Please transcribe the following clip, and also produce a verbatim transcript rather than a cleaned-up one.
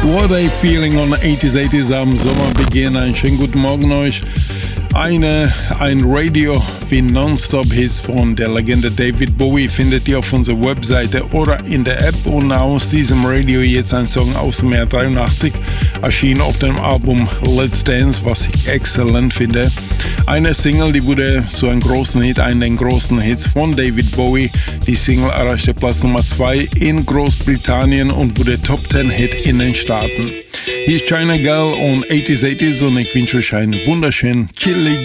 What a Feeling on eighties eighties am Sommerbeginn. Einen schönen guten Morgen euch. Eine, ein Radio wie Non-Stop-Hits von der Legende David Bowie findet ihr auf unserer Webseite oder in der App. Und aus diesem Radio jetzt ein Song aus dem Jahr dreiundachtzig, erschien auf dem Album Let's Dance, was ich exzellent finde. Eine Single, die wurde so ein großen Hit, einen der großen Hits von David Bowie. Die Single erreichte Platz Nummer zwei in Großbritannien und wurde Top zehn Hit in den Staaten. Hier ist China Girl on eighties eighties und ich wünsche euch einen wunderschönen, chilligen